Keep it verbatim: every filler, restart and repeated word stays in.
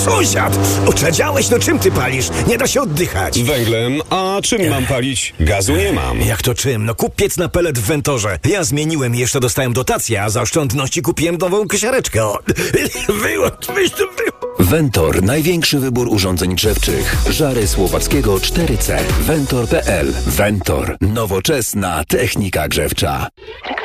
Sąsiad! Oczadziałeś? No czym ty palisz? Nie da się oddychać. Węglem, a czym mam palić? Gazu nie mam. Jak to czym? No kup piec na pelet w Ventorze. Ja zmieniłem i jeszcze dostałem dotację, a za oszczędności kupiłem nową kosiareczkę. O, wyłącz, wyjść tu, wyłącz. Ventor. Największy wybór urządzeń grzewczych. Żary Słowackiego cztery C. Ventor kropka p l. Ventor. Nowoczesna technika grzewcza.